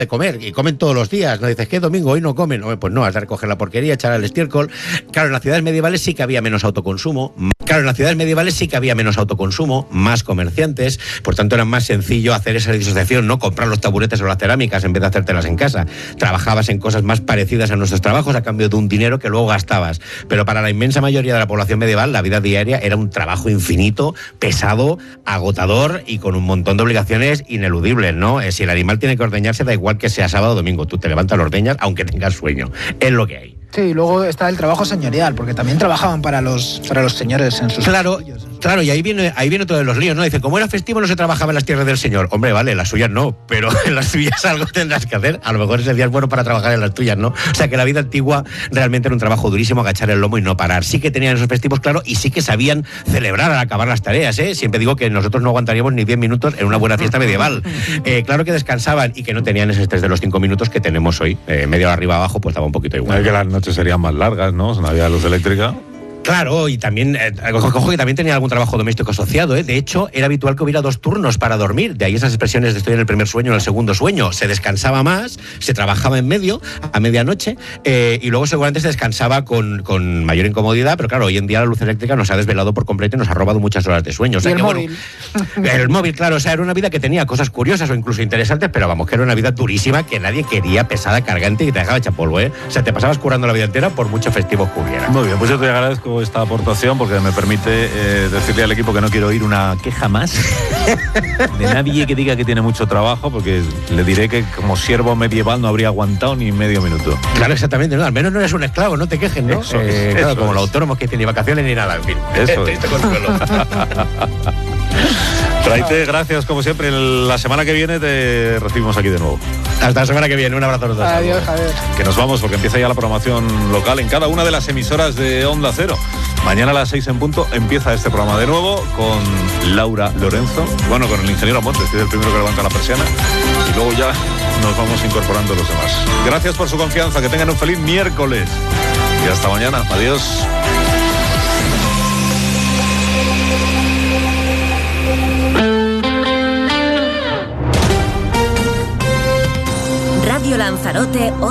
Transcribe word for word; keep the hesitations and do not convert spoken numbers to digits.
de comer, y comen todos los días, ¿no? Dices, ¿qué domingo? Hoy no comen. No, pues no, has de recoger la porquería, echar al estiércol. Claro, en las ciudades medievales sí que había menos autoconsumo. Claro, en las ciudades medievales sí que había menos autoconsumo, más comerciantes, por tanto era más sencillo hacer esa disociación, ¿no? Comprar los taburetes o las cerámicas en vez de hacértelas en casa. Trabajabas en cosas más parecidas a nuestros trabajos a cambio de un dinero que luego gastabas. Pero para la inmensa mayoría de la población medieval, la vida diaria era un trabajo infinito, pesado, agotador y con un montón de obligaciones ineludibles, ¿no? Eh, si el animal tiene que ordeñarse, da igual que sea sábado o domingo, tú te levantas, lo ordeñas, aunque tengas sueño. Es lo que hay. Sí, y luego está el trabajo señorial, porque también trabajaban para los para los señores en sus Claro, castillos, en sus... claro, y ahí viene ahí viene otro de los líos, ¿no? Dice, como era festivo no se trabajaba en las tierras del señor. Hombre, vale, en las suyas no, pero en las tuyas algo tendrás que hacer. A lo mejor ese día es bueno para trabajar en las tuyas, ¿no? O sea, que la vida antigua realmente era un trabajo durísimo, agachar el lomo y no parar. Sí que tenían esos festivos, claro, y sí que sabían celebrar al acabar las tareas, ¿eh? Siempre digo que nosotros no aguantaríamos ni diez minutos en una buena fiesta medieval. Eh, claro que descansaban y que no tenían ese estrés de los cinco minutos que tenemos hoy. Eh, media hora arriba abajo, pues estaba un poquito igual. Es que las noches serían más largas, ¿no? Si no había luz eléctrica. Claro, y también, eh, cojo que también tenía algún trabajo doméstico asociado, ¿eh? De hecho, era habitual que hubiera dos turnos para dormir, de ahí esas expresiones de estoy en el primer sueño o en el segundo sueño. Se descansaba más, se trabajaba en medio, a medianoche, eh, y luego seguramente se descansaba con, con mayor incomodidad, pero claro, hoy en día la luz eléctrica nos ha desvelado por completo y nos ha robado muchas horas de sueño. O sea, y el que, móvil. Bueno, el móvil, claro, o sea, era una vida que tenía cosas curiosas o incluso interesantes, pero vamos, que era una vida durísima que nadie quería, pesada, cargante y que te dejaba hecha polvo, ¿eh? O sea, te pasabas currando la vida entera por muchos festivos que hubiera. Muy bien, pues yo te agradezco esta aportación porque me permite eh, decirle al equipo que no quiero oír una queja más de nadie que diga que tiene mucho trabajo, porque le diré que como siervo medieval no habría aguantado ni medio minuto. Claro, exactamente, ¿no? Al menos no eres un esclavo, no te quejes, ¿no? Eso eh, es, claro, eso como es. los autónomos que dicen ni vacaciones ni nada, en fin. Eso Triste es. consuelo. Traite, gracias como siempre. La semana que viene te recibimos aquí de nuevo. Hasta la semana que viene, un abrazo a los dos. Adiós, Javier. Que nos vamos porque empieza ya la programación local en cada una de las emisoras de Onda Cero. Mañana a las seis en punto empieza este programa de nuevo con Laura Lorenzo, bueno, con el ingeniero Montes, que es el primero que levanta la persiana, y luego ya nos vamos incorporando los demás. Gracias por su confianza, que tengan un feliz miércoles y hasta mañana. Adiós. Radio Lanzarote.